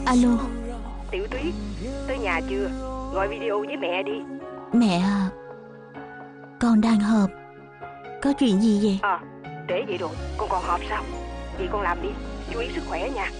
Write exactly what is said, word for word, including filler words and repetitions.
Alo. Tiểu Tuyết, tới nhà chưa? Gọi video với mẹ đi. Mẹ à, con đang họp. Có chuyện gì vậy? À, trễ vậy rồi, con còn họp sao? Vậy con làm đi, chú ý sức khỏe nha.